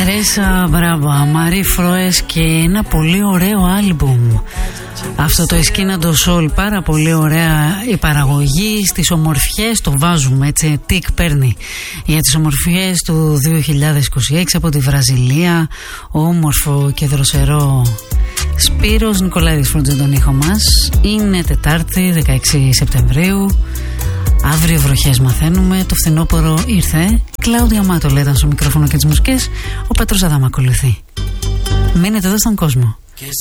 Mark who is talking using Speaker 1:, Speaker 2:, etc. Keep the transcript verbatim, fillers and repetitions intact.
Speaker 1: Τερέσα Μπράμπα, Μαρί Φροές και ένα πολύ ωραίο άλμπουμ. Αυτό το Εσκίναντο Σολ, πάρα πολύ ωραία η παραγωγή. Στις ομορφιές το βάζουμε έτσι, τικ παίρνει για τις ομορφιές του δύο χιλιάδες είκοσι έξι από τη Βραζιλία. Όμορφο και δροσερό Σπύρος Νικολαίδης φρόντιζε τον ήχο μας. Είναι Τετάρτη δεκαέξι Σεπτεμβρίου. Αύριο βροχές μαθαίνουμε. Το φθινόπωρο ήρθε. Κλάουδια Μάτολα ήταν στο μικρόφωνο και τις μουσικές. Ο Πέτρος Αδάμα ακολουθεί. Μείνετε εδώ στον κόσμο.